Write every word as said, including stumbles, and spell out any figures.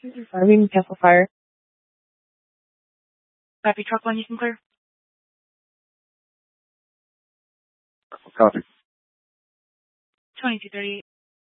Irene Castle Fire. Copy, truck one, you can clear. Copy. twenty-two thirty-eight.